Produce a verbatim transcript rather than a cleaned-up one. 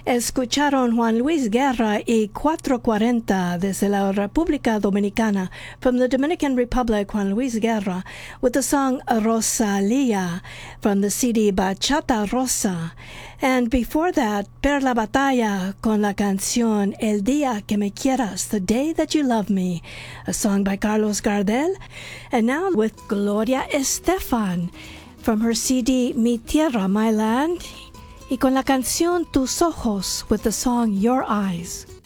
Escucharon Juan Luis Guerra y cuatro cuarenta desde la República Dominicana. From the Dominican Republic, Juan Luis Guerra with the song Rosalía from the C D Bachata Rosa. And before that, Per la Batalla con la canción El Día que Me Quieras, The Day That You Love Me, a song by Carlos Gardel. And now with Gloria Estefan from her C D Mi Tierra, My Land, y con la canción Tus Ojos with the song Your Eyes.